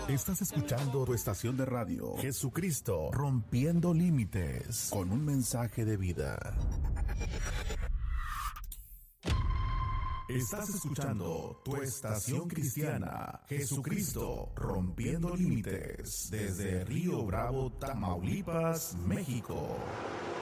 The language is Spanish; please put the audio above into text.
Estás escuchando tu estación de radio, Jesucristo, rompiendo límites, con un mensaje de vida. Estás escuchando tu estación cristiana, Jesucristo, rompiendo límites, desde Río Bravo, Tamaulipas, México.